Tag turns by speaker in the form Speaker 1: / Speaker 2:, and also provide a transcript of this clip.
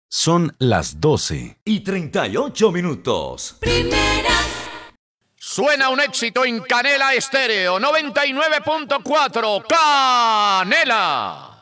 Speaker 1: Son las
Speaker 2: 12:38.
Speaker 3: Primera.
Speaker 4: Suena un éxito en Canela Estéreo 99.4. ¡Canela!